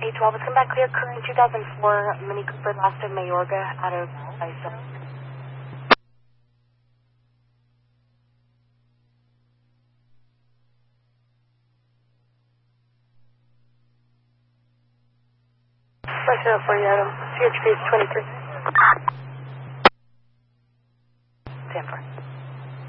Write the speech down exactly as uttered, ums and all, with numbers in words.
eight twelve, it's come back clear. Current two thousand four Mini Cooper, last of Mayorga, out of ISO. Pressing up for you, Adam. C H P is twenty-three. ten four.